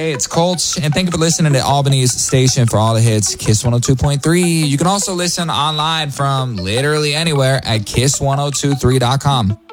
Hey, it's Colts, and thank you for listening to Albany's station for all the hits, Kiss 102.3. You can also listen online from literally anywhere at kiss1023.com.